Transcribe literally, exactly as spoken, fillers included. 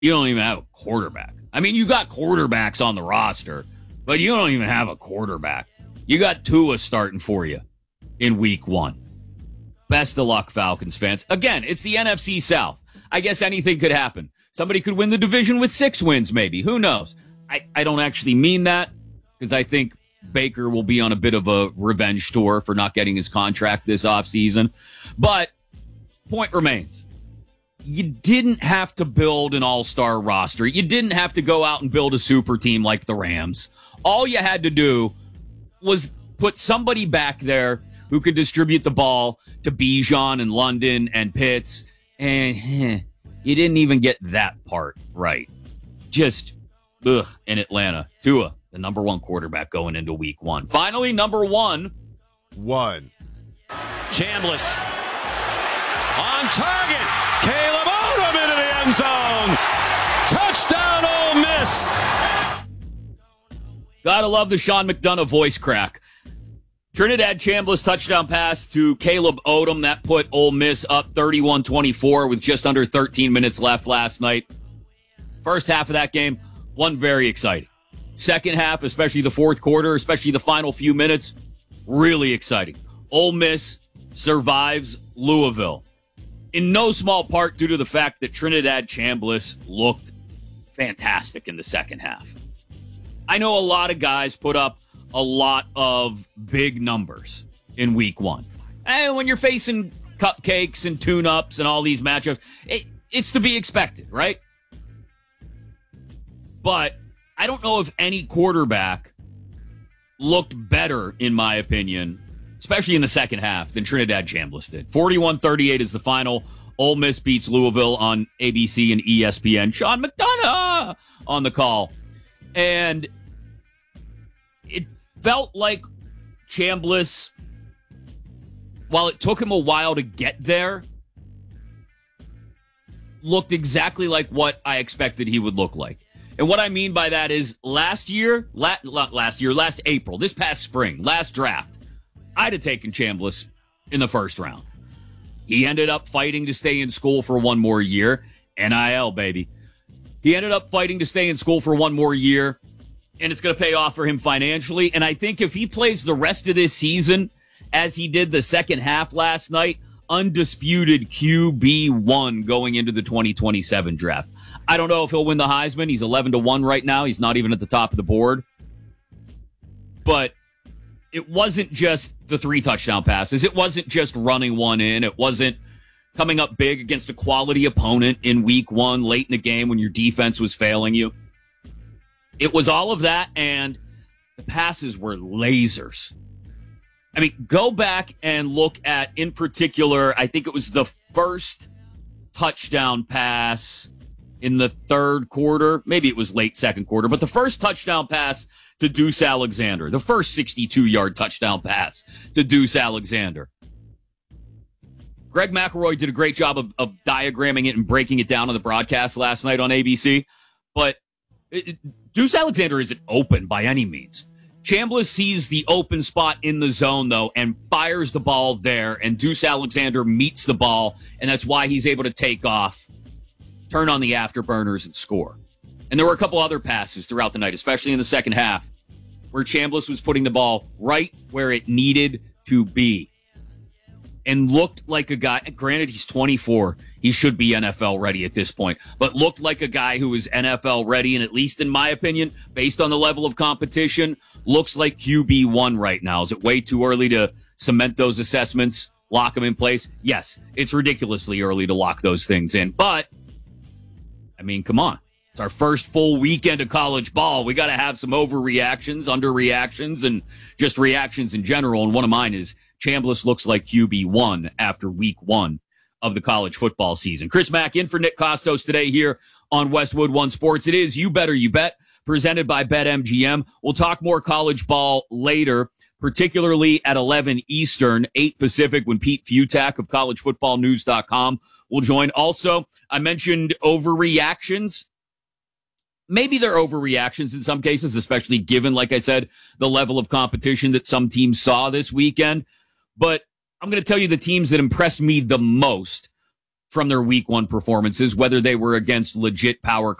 You don't even have a quarterback. I mean, you got quarterbacks on the roster, but you don't even have a quarterback. You got Tua starting for you in week one. Best of luck, Falcons fans. Again, it's the N F C South. I guess anything could happen. Somebody could win the division with six wins, maybe. Who knows? I, I don't actually mean that because I think Baker will be on a bit of a revenge tour for not getting his contract this offseason. But point remains. You didn't have to build an all-star roster. You didn't have to go out and build a super team like the Rams. All you had to do was put somebody back there who could distribute the ball to Bijan and London and Pitts. And eh, you didn't even get that part right. Just, ugh, in Atlanta. Tua, the number one quarterback going into week one. Finally, number one. One. Chambliss on target. Caleb Odom into the end zone. Touchdown, Ole Miss. Gotta love the Sean McDonough voice crack. Trinidad Chambliss touchdown pass to Caleb Odom. That put Ole Miss up thirty-one twenty-four with just under thirteen minutes left last night. First half of that game, wasn't very exciting. Second half, especially the fourth quarter, especially the final few minutes, really exciting. Ole Miss survives Louisville. In no small part due to the fact that Trinidad Chambliss looked fantastic in the second half. I know a lot of guys put up a lot of big numbers in week one. And when you're facing cupcakes and tune-ups and all these matchups, it, it's to be expected, right? But I don't know if any quarterback looked better, in my opinion, especially in the second half, than Trinidad Chambliss did. forty-one thirty-eight is the final. Ole Miss beats Louisville on A B C and E S P N. Sean McDonough on the call. And it felt like Chambliss, while it took him a while to get there, looked exactly like what I expected he would look like. And what I mean by that is last year, la- last year, last April, this past spring, last draft, I'd have taken Chambliss in the first round. He ended up fighting to stay in school for one more year. N I L, baby. He ended up fighting to stay in school for one more year, and it's going to pay off for him financially. And I think if he plays the rest of this season as he did the second half last night, undisputed Q B one going into the twenty twenty-seven draft. I don't know if he'll win the Heisman. He's eleven to one right now. He's not even at the top of the board. But it wasn't just the three touchdown passes. It wasn't just running one in. It wasn't coming up big against a quality opponent in week one, late in the game when your defense was failing you. It was all of that, and the passes were lasers. I mean, go back and look at, in particular, I think it was the first touchdown pass in the third quarter. Maybe it was late second quarter, but the first touchdown pass to Deuce Alexander, the first sixty-two-yard touchdown pass to Deuce Alexander. Greg McElroy did a great job of, of diagramming it and breaking it down on the broadcast last night on A B C, but it, it, Deuce Alexander isn't open by any means. Chambliss sees the open spot in the zone, though, and fires the ball there, and Deuce Alexander meets the ball, and that's why he's able to take off, turn on the afterburners, and score. And there were a couple other passes throughout the night, especially in the second half, where Chambliss was putting the ball right where it needed to be and looked like a guy. Granted, he's twenty-four. He should be N F L ready at this point, but looked like a guy who is N F L ready, and at least in my opinion, based on the level of competition, looks like Q B one right now. Is it way too early to cement those assessments, lock them in place? Yes, it's ridiculously early to lock those things in, but I mean, come on. It's our first full weekend of college ball. We got to have some overreactions, underreactions, and just reactions in general. And one of mine is Chambliss looks like Q B one after week one of the college football season. Chris Mack in for Nick Costos today here on Westwood One Sports. It is You Better You Bet, presented by BetMGM. We'll talk more college ball later, particularly at eleven Eastern, eight Pacific, when Pete Futak of college football news dot com will join. Also, I mentioned overreactions. Maybe they're overreactions in some cases, especially given, like I said, the level of competition that some teams saw this weekend. But I'm going to tell you the teams that impressed me the most from their week one performances, whether they were against legit power